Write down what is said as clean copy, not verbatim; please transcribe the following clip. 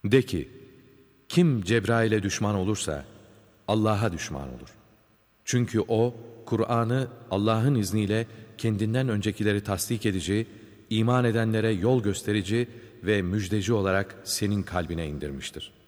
De ki, kim Cebrail'e düşman olursa Allah'a düşman olur. Çünkü o, Kur'an'ı Allah'ın izniyle kendinden öncekileri tasdik edici, iman edenlere yol gösterici ve müjdeci olarak senin kalbine indirmiştir.